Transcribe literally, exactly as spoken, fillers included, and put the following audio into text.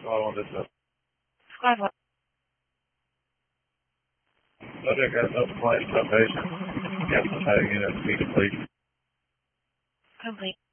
Squad one, this up. Squad one. Subject has no complaint, no patient. Yes, I'm having it at speed, please. Complete.